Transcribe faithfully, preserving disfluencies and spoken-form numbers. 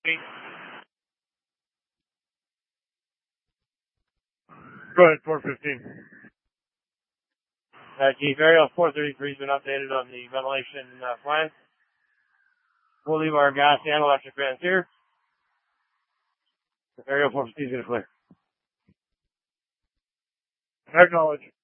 fifteen. Go ahead, four fifteen. Uh, Chief, Aerial four thirty-three has been updated on the ventilation uh, plan. We'll leave our gas and electric vents here. Aerial four fifteen is going to clear. Acknowledge.